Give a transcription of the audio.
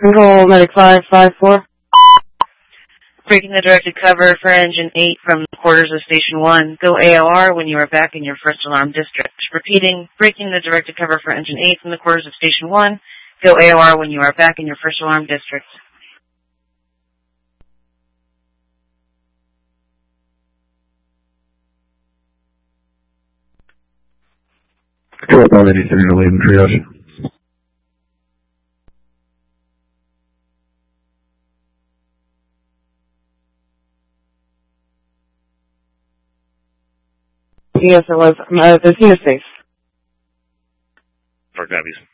Control Medic 554. Breaking the directed cover for Engine 8 from the quarters of Station 1. Go AOR when you are back in your first alarm district. Repeating, breaking the directed cover for Engine 8 from the quarters of Station 1. Go AOR when you are back in your first alarm district. Control 583 to leave and triage. Yes, it was. The scene is safe. Park copies.